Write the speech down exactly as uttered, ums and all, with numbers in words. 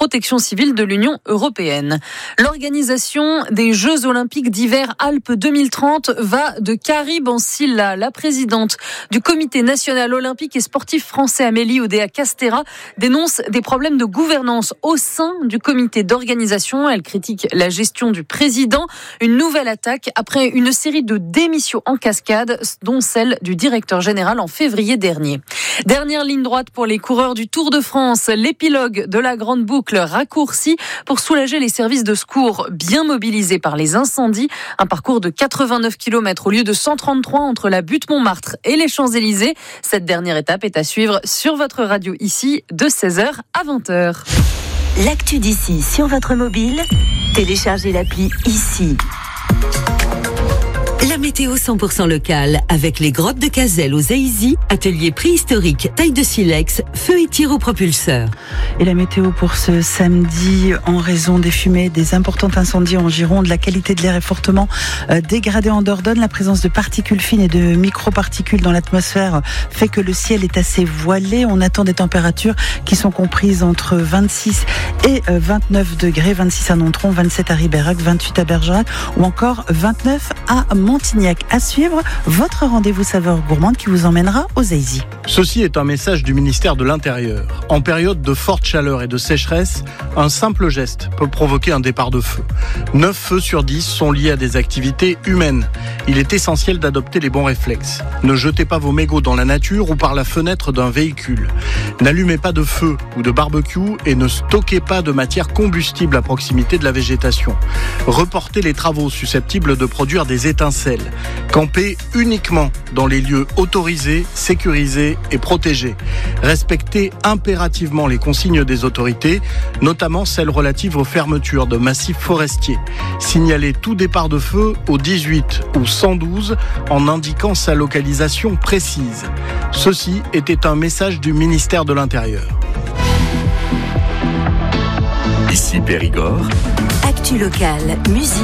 protection civile de l'Union européenne. L'organisation des Jeux olympiques d'hiver Alpes deux mille trente va de Caribe en Silla. La présidente du comité national olympique et sportif français, Amélie Oudéa-Castéra, dénonce des problèmes de gouvernance au sein du comité d'organisation. Elle critique la gestion du président. Une nouvelle attaque après une série de démissions en cascade, dont celle du directeur général en février dernier. Dernière ligne droite pour les coureurs du Tour de France. L'épilogue de la grande boucle raccourci pour soulager les services de secours bien mobilisés par les incendies. Un parcours de quatre-vingt-neuf kilomètres au lieu de cent trente-trois entre la butte Montmartre et les Champs-Élysées. Cette dernière étape est à suivre sur votre radio ici de seize heures à vingt heures. L'actu d'ici sur votre mobile, téléchargez l'appli ici. La météo cent pour cent locale avec les grottes de Cazelles aux Aïzy, atelier préhistorique, taille de silex, feu et tir au propulseur. Et la météo pour ce samedi, en raison des fumées, des importants incendies en Gironde, la qualité de l'air est fortement euh, dégradée en Dordogne. La présence de particules fines et de microparticules dans l'atmosphère fait que le ciel est assez voilé. On attend des températures qui sont comprises entre vingt-six et vingt-neuf degrés, vingt-six à Nontron, vingt-sept à Ribérac, vingt-huit à Bergerac ou encore vingt-neuf à Montignac. À suivre, votre rendez-vous saveur gourmande qui vous emmènera aux Aïzy. Ceci est un message du ministère de l'Intérieur. En période de forte chaleur et de sécheresse, un simple geste peut provoquer un départ de feu. neuf feux sur dix sont liés à des activités humaines. Il est essentiel d'adopter les bons réflexes. Ne jetez pas vos mégots dans la nature ou par la fenêtre d'un véhicule. N'allumez pas de feu ou de barbecue et ne stockez pas de matière combustible à proximité de la végétation. Reportez les travaux susceptibles de produire des étincelles. Campez uniquement dans les lieux autorisés, sécurisés et protégés. Respectez impérativement les consignes des autorités, notamment celles relatives aux fermetures de massifs forestiers. Signalez tout départ de feu au dix-huit ou cent douze en indiquant sa localisation précise. Ceci était un message du ministère de l'Intérieur. Ici Périgord. Actu locale, musique.